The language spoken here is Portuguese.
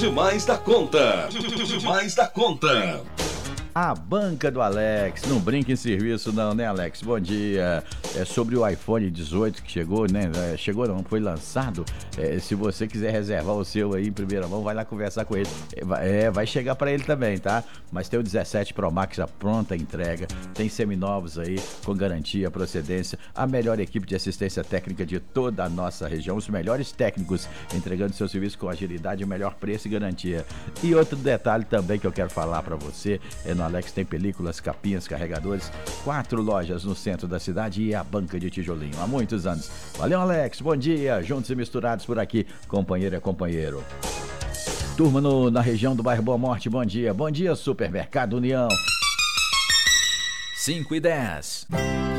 Demais da conta. Demais da conta. A banca do Alex, não brinca em serviço não, né, Alex? Bom dia. É sobre o iPhone 18 que chegou, né? Chegou não, foi lançado. Se você quiser reservar o seu aí em primeira mão, vai lá conversar com ele. Vai chegar pra ele também, tá? Mas tem o 17 Pro Max já pronta entrega. Tem seminovos aí com garantia, procedência. A melhor equipe de assistência técnica de toda a nossa região. Os melhores técnicos entregando seu serviço com agilidade, o melhor preço e garantia. E outro detalhe também que eu quero falar pra você no Alex tem películas, capinhas, carregadores, 4 lojas no centro da cidade e a banca de tijolinho há muitos anos. Valeu, Alex, bom dia, juntos e misturados por aqui, companheiro é companheiro. Turma na região do bairro Boa Morte, bom dia, Supermercado União. 5:10.